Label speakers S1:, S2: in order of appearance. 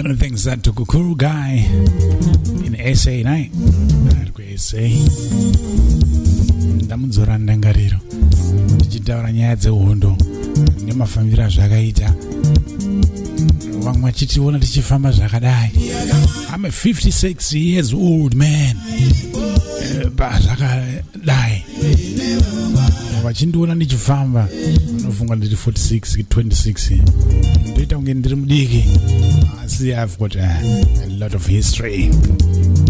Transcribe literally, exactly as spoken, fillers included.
S1: One of the things that took a cool guy in S A night. S A. Ndamudzora ndangariro. Ndichitaura nyaya dzehondo nemafambiro zvakaita. Vamwe vachitiona tichifamba zvakadai. I'm a fifty-six years old man. Zvakadai. Vachindiona ndichifamba vanofunga ndiri forty-six twenty-six. Ndoita kunge ndiri mudiki. Asi I've got a, a lot of history.